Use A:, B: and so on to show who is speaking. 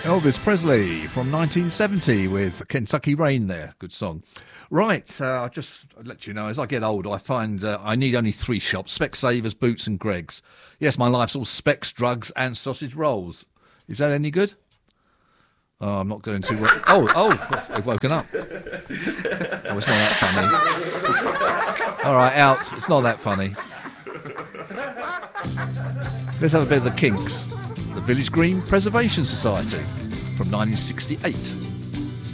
A: Elvis Presley from 1970 with Kentucky Rain there. Good song. Right, I'll just let you know, as I get older, I find I need only 3 shops: Specsavers, Boots and Greggs. Yes, my life's all specs, drugs and sausage rolls. Is that any good? Oh, I'm not going to... they've woken up. Oh, it's not that funny. All right, out. It's not that funny. Let's have a bit of the Kinks. The Village Green Preservation Society from 1968.